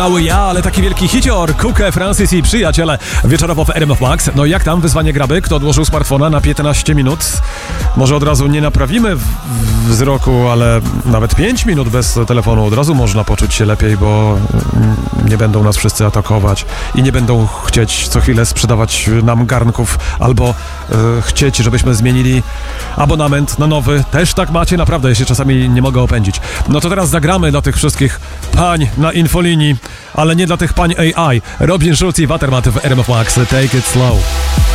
Mały ja, ale taki wielki hicior, Kuke, Francis i przyjaciele wieczorowo w RMF Max. No i jak tam wyzwanie graby? Kto odłożył smartfona na 15 minut? Może od razu nie naprawimy wzroku, ale nawet 5 minut bez telefonu od razu można poczuć się lepiej, bo nie będą nas wszyscy atakować i nie będą chcieć co chwilę sprzedawać nam garnków albo chcieć, żebyśmy zmienili abonament na nowy. Też tak macie? Naprawdę, ja się czasami nie mogę opędzić. No to teraz zagramy dla tych wszystkich pań na infolinii, ale nie dla tych pań AI. Robin Schulz i Watermat w RMF Max. Take it slow.